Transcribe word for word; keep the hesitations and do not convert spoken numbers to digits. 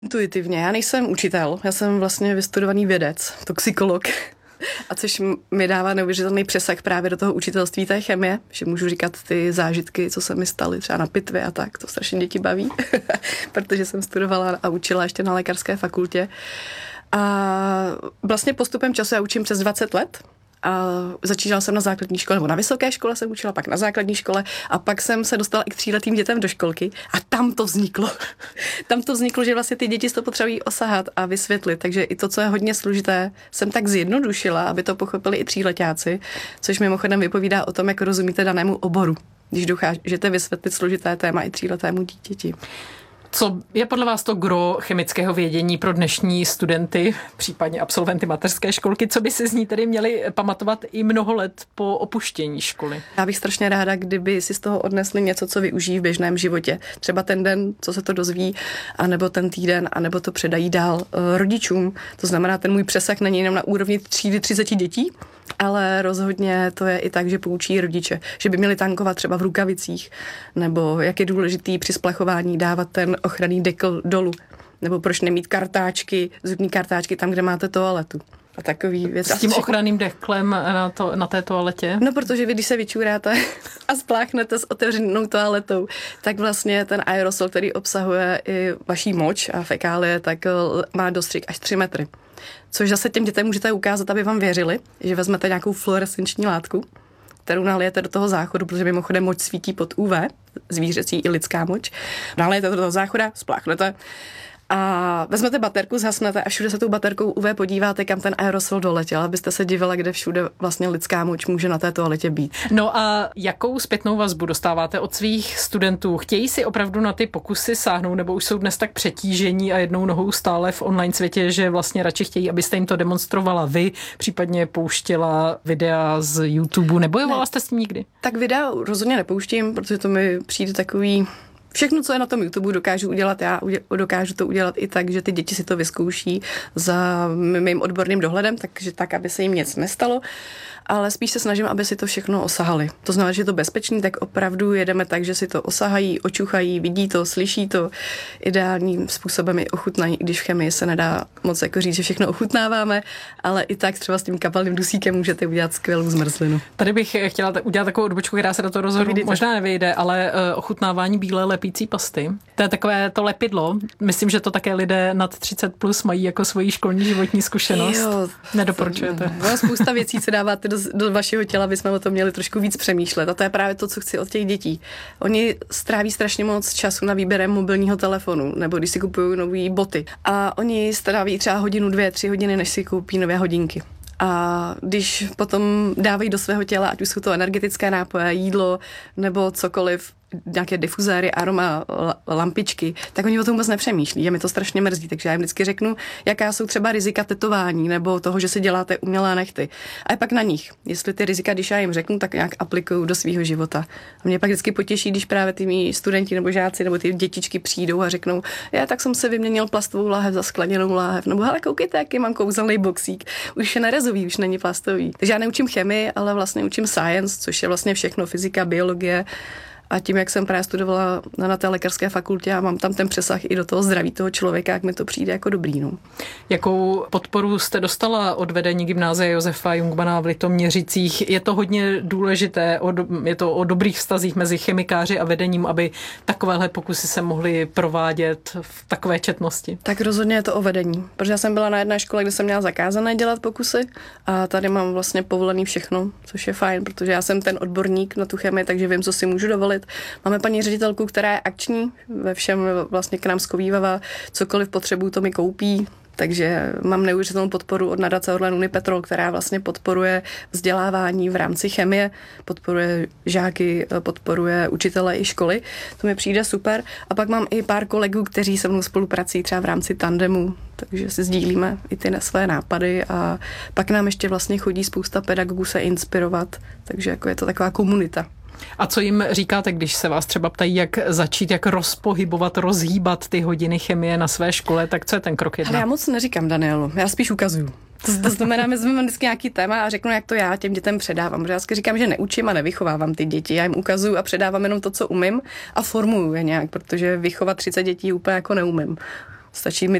Intuitivně, já nejsem učitel, já jsem vlastně vystudovaný vědec, toxikolog. A což mi dává neuvěřitelný přesah právě do toho učitelství té chemie, že můžu říkat ty zážitky, co se mi staly třeba na pitvě a tak, to strašně děti baví, protože jsem studovala a učila ještě na lékařské fakultě. A vlastně postupem času já učím přes dvacet let. A začínala jsem na základní škole, nebo na vysoké škole jsem učila, pak na základní škole a pak jsem se dostala i k tříletým dětem do školky a tam to vzniklo. Tam to vzniklo, že vlastně ty děti to potřebují osahat a vysvětlit, takže i to, co je hodně složité, jsem tak zjednodušila, aby to pochopili i tříletáci, což mimochodem vypovídá o tom, jak rozumíte danému oboru, když dokážete vysvětlit složité téma i tříletému dítěti. Co je podle vás to gro chemického vědění pro dnešní studenty, případně absolventy mateřské školky? Co by si z ní tedy měli pamatovat i mnoho let po opuštění školy? Já bych strašně ráda, kdyby si z toho odnesli něco, co využijí v běžném životě. Třeba ten den, co se to dozví, anebo ten týden, anebo to předají dál uh, rodičům. To znamená, ten můj přesah není jenom na úrovni třídy třicet dětí, ale rozhodně to je i tak, že poučí rodiče, že by měli tankovat třeba v rukavicích, nebo jak je důležitý při splachování dávat ten ochranný dekl dolů, nebo proč nemít kartáčky, zubní kartáčky tam, kde máte toaletu. A takový věc. S tím ochranným deklem na, to, na té toaletě? No, protože vy, když se vyčůráte a spláchnete s otevřenou toaletou, tak vlastně ten aerosol, který obsahuje i vaší moč a fekálie, tak má dostřik až tři metry. Což zase těm dětem můžete ukázat, aby vám věřili, že vezmete nějakou fluorescenční látku, kterou nalijete do toho záchodu, protože mimochodem moč svítí pod U V, zvířecí i lidská moč. Nalijete do toho záchoda, spláchnete a vezmete baterku, zhasnete a všude se tou baterkou U V podíváte, kam ten aerosol doletěl, abyste se divila, kde všude vlastně lidská moč může na té toaletě být. No a jakou zpětnou vazbu dostáváte od svých studentů? Chtějí si opravdu na ty pokusy sáhnout, nebo už jsou dnes tak přetížení a jednou nohou stále v online světě, že vlastně radši chtějí, abyste jim to demonstrovala vy, případně pouštěla videa z YouTube, nebojovala jste s tím nikdy? Tak videa rozhodně nepouštím, protože to mi přijde takový... Všechno, co je na tom YouTube, dokážu udělat já, dokážu to udělat i tak, že ty děti si to vyzkouší za mým odborným dohledem, takže tak, aby se jim nic nestalo, ale spíš se snažím, aby si to všechno osahali. To znamená, že je to bezpečný, tak opravdu jedeme tak, že si to osahají, očuchají, vidí to, slyší to, ideálním způsobem i ochutnají, když v chemii se nedá moc jako říct, že všechno ochutnáváme, ale i tak třeba s tím kapalným dusíkem můžete udělat skvělou zmrzlinu. Tady bych chtěla udělat takovou odbočku, která se do toho rozhodu možná nevyjde, ale uh, ochutnávání bílé lepící pasty. To je takové to lepidlo. Myslím, že to také lidé nad třicet plus mají jako svoji školní životní zkušenost. Jo, nedoporučujete. No, spousta věcí se dáváte do, do vašeho těla, aby jsme o tom měli trošku víc přemýšlet. A to je právě to, co chci od těch dětí. Oni stráví strašně moc času na výběrem mobilního telefonu, nebo když si kupují nové boty. A oni stráví třeba hodinu, dvě, tři hodiny, než si koupí nové hodinky. A když potom dávají do svého těla, ať už jsou to energetické nápoje, jídlo nebo cokoliv, nějaké difuzéry, aroma, lampičky, tak oni o tom vůbec nepřemýšlí. Je mi to strašně mrzí, takže já jim vždycky řeknu, jaká jsou třeba rizika tetování nebo toho, že si děláte umělé nehty. A je pak na nich. Jestli ty rizika, když já jim řeknu, tak nějak aplikuju do svého života. A mě pak vždycky potěší, když právě ty mý studenti nebo žáci nebo ty dětičky přijdou a řeknou, já tak jsem se vyměnil plastovou láhev za skleněnou láhev, nebo hele, koukejte, jaký mám kouzelný boxík. Už je nerezový, už není plastový. Takže já neučím chemii, ale vlastně učím science, což je vlastně všechno, fyzika, biologie. A tím, jak jsem právě studovala na té lékařské fakultě a mám tam ten přesah i do toho zdraví toho člověka, jak mi to přijde jako dobrý. No. Jakou podporu jste dostala od vedení gymnázia Josefa Jungmanna v Litoměřicích? Je to hodně důležité, je to o dobrých vztazích mezi chemikáři a vedením, aby takovéhle pokusy se mohly provádět v takové četnosti? Tak rozhodně je to o vedení, protože já jsem byla na jedné škole, kde jsem měla zakázané dělat pokusy a tady mám vlastně povolený všechno, což je fajn, protože já jsem ten odborník na tu chemii, takže vím, co si můžu dovolit. Máme paní ředitelku, která je akční, ve všem vlastně k nám zkovívavá, cokoliv potřebuju, to mi koupí, takže mám neuvěřitelnou podporu od nadace Orlen Unipetrol, která vlastně podporuje vzdělávání v rámci chemie, podporuje žáky, podporuje učitele i školy, to mi přijde super. A pak mám i pár kolegů, kteří se mnou spolupracují třeba v rámci tandemu, takže si sdílíme i ty své nápady a pak nám ještě vlastně chodí spousta pedagogů se inspirovat, takže jako je to taková komunita. A co jim říkáte, když se vás třeba ptají, jak začít, jak rozpohybovat, rozhýbat ty hodiny chemie na své škole, tak co je ten krok jedna? Ale já moc neříkám, Danielu, já spíš ukazuju. To, to znamená, my jsme vždycky nějaký téma a řeknu, jak to já těm dětem předávám. Protože já vždycky říkám, že neučím a nevychovávám ty děti. Já jim ukazuju a předávám jenom to, co umím a formuju je nějak, protože vychovat třicet dětí úplně jako neumím. Stačí mi